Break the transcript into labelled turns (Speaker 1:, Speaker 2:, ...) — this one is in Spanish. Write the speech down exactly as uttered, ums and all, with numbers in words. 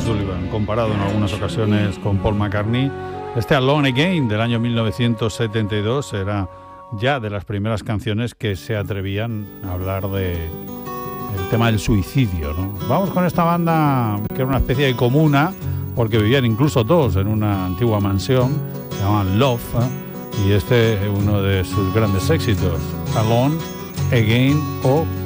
Speaker 1: Sullivan, comparado en algunas ocasiones con Paul McCartney. Este Alone Again del año mil novecientos setenta y dos era ya de las primeras canciones que se atrevían a hablar de el tema del suicidio, ¿no? Vamos con esta banda que era una especie de comuna, porque vivían incluso todos en una antigua mansión, se llamaban Love, ¿eh? Y este es uno de sus grandes éxitos, Alone Again o